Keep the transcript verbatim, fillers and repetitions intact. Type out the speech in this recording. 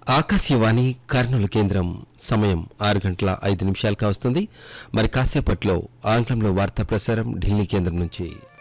ఆకాశవాణి కర్నూలు కేంద్రం సమయం ఆరు గంటల ఐదు నిమిషాలు కావస్తుంది. మరి కాసేపట్లో ఆంగ్లంలో వార్తా ప్రసారం ఢిల్లీ కేంద్రం నుంచి.